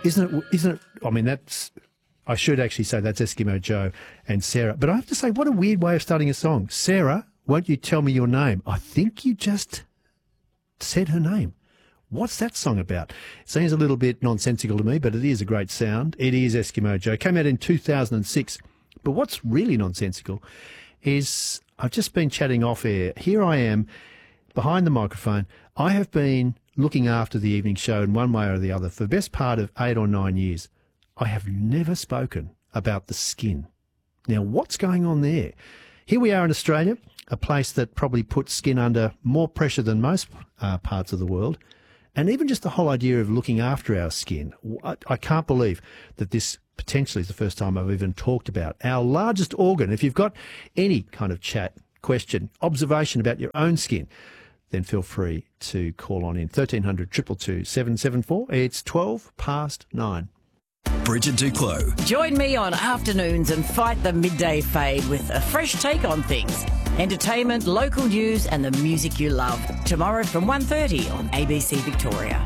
Isn't it? I mean, I should actually say that's Eskimo Joe and Sarah. But I have to say, what a weird way of starting a song. Sarah, won't you tell me your name? I think you just said her name. What's that song about? It seems a little bit nonsensical to me, but it is a great sound. It is Eskimo Joe. Came out in 2006. But what's really nonsensical is I've just been chatting off air. Here I am behind the microphone. I have been looking after the evening show in one way or the other for the best part of 8 or 9 years. I have never spoken about the skin. Now, what's going on there? Here we are in Australia, a place that probably puts skin under more pressure than most parts of the world. And even just the whole idea of looking after our skin, I can't believe that this potentially is the first time I've even talked about our largest organ. If you've got any kind of chat, question, observation about your own skin, then feel free to call on in. 1300 222 774. It's 9:12. Bridget Duclos. Join me on afternoons and fight the midday fade with a fresh take on things. Entertainment, local news and the music you love. Tomorrow from 1:30 on ABC Victoria.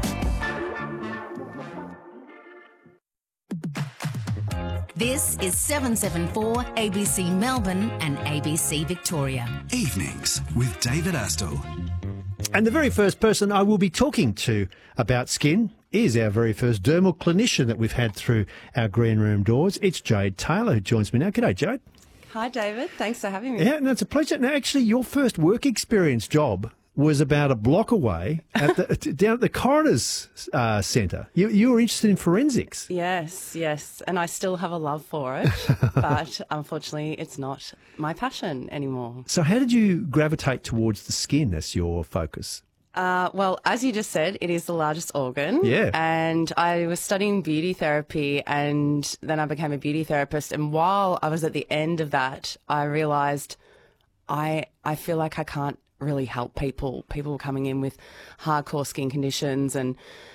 This is 774 ABC Melbourne and ABC Victoria. Evenings with David Astle. And the very first person I will be talking to about skin is our very first dermal clinician that we've had through our green room doors. It's Jade Taylor who joins me now. G'day, Jade. Hi, David. Thanks for having me. Yeah, no, it's a pleasure. Now, actually, your first work experience job was about a block away at down at the Coroner's Centre. You were interested in forensics. Yes. And I still have a love for it, but unfortunately it's not my passion anymore. So how did you gravitate towards the skin as your focus? Well, as you just said, it is the largest organ. Yeah. And I was studying beauty therapy and then I became a beauty therapist. And while I was at the end of that, I realised I feel like I can't really help people. People were coming in with hardcore skin conditions and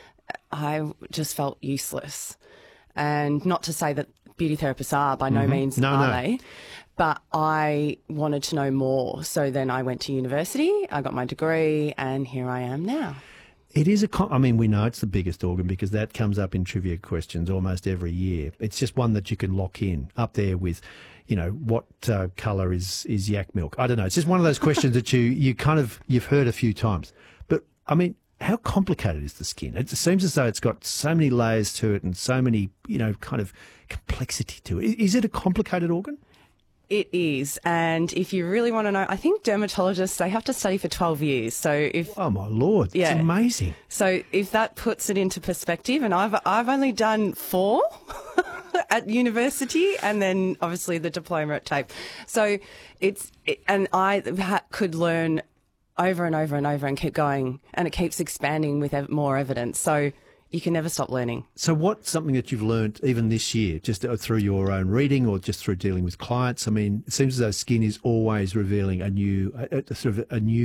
I just felt useless. And not to say that beauty therapists are, by no means are they. But I wanted to know more. So then I went to university, I got my degree, and here I am now. It is I mean, we know it's the biggest organ because that comes up in trivia questions almost every year. It's just one that you can lock in up there with, you know, what colour is yak milk? I don't know. It's just one of those questions that you've heard a few times. But, I mean, how complicated is the skin? It seems as though it's got so many layers to it and so many, you know, kind of complexity to it. Is it a complicated organ? It is. And if you really want to know, I think dermatologists, they have to study for 12 years. So if... Oh, my Lord. Yeah. It's amazing. So if that puts it into perspective, and I've only done 4 at university and then obviously the diploma at TAFE. So and I could learn over and over and over and keep going, and it keeps expanding with more evidence. So you can never stop learning. So what's something that you've learned even this year, just through your own reading or just through dealing with clients? I mean, it seems as though skin is always revealing a new